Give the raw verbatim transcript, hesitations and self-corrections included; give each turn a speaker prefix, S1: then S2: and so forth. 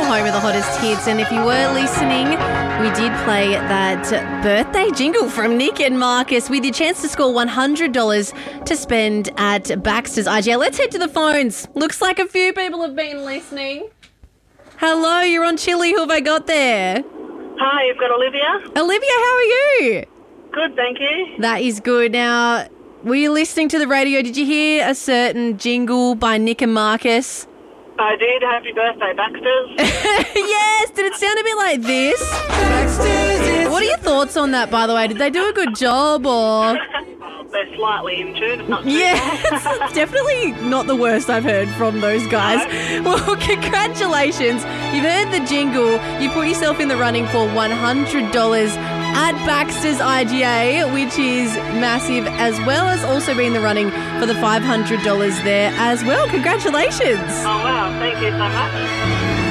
S1: home of the hottest hits. And if you were listening, we did play that birthday jingle from Nick and Marcus with your chance to score one hundred dollars to spend at Baxter's I G A. Let's head to the phones. Looks like a few people have been listening. Hello, you're on Chili. Who have I got there?
S2: Hi, you've got Olivia.
S1: Olivia, how are you?
S2: Good, thank you.
S1: That is good. Now, were you listening to the radio? Did you hear a certain jingle by Nick and Marcus?
S2: I did. Happy birthday, Baxters.
S1: Yes, did it sound a bit like this? What are your thoughts on that, by the way? Did they do a good job or...?
S2: They're slightly in tune. It's not too
S1: Yeah,
S2: bad.
S1: it's definitely not the worst I've heard from those guys.
S2: No.
S1: Well, congratulations. You've heard the jingle. You put yourself in the running for one hundred dollars at Baxter's I G A, which is massive, as well as also being the running for the five hundred dollars there as well. Congratulations.
S2: Oh, wow. Thank you so much.